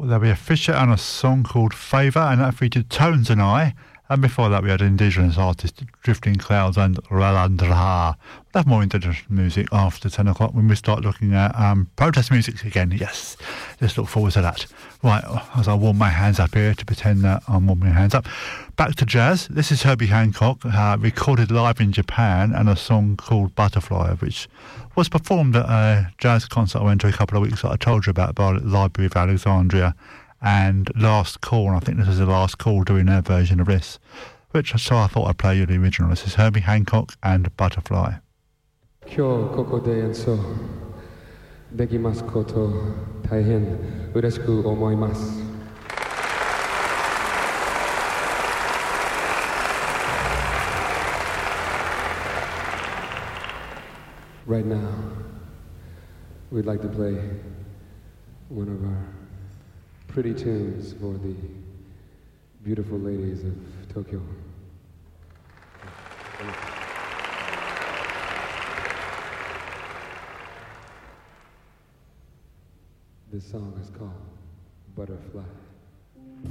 there'll be a Fisher and a song called Favour, and that featured Tones and I. And before that, we had Indigenous artist Drifting Clouds and Ralandra. We'll have more Indigenous music after 10 o'clock when we start looking at protest music again. Yes, let's look forward to that. Right, as I warm my hands up here to pretend that I'm warming my hands up. Back to jazz. This is Herbie Hancock, recorded live in Japan, and a song called Butterfly, which was performed at a jazz concert I went to a couple of weeks that I told you about by the Library of Alexandria. And Last Call, and I think this is the Last Call doing their version of this, so I thought I'd play you the original. This is Herbie Hancock and Butterfly. 今日ここで演奏できますこと大変嬉しく思います。Right now, we'd like to play one of our pretty tunes for the beautiful ladies of Tokyo. This song is called Butterfly.